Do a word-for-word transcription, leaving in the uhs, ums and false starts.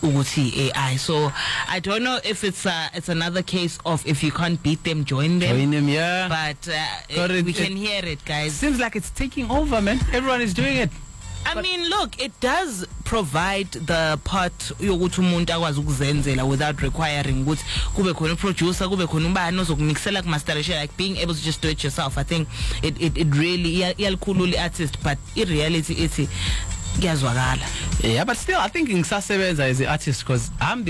ukuthi A I. So I don't know if it's uh, it's another case of if you can't beat them, join them. Join them, yeah. But uh, But it, it, we can it, hear it, guys. Seems like it's taking over, man. Everyone is doing it. I but mean, look, it does provide the part yokuthi umuntu akwazi ukuzenzela without requiring ukuthi kube khona producer, kube khona ubani ozokumixela kumasterisha, like being able to just do it yourself. I think it it, it really iyalikhulula artist, but in reality it's kuyazwakala. Yeah, but still I think ngisasebenza as an artist because I'm the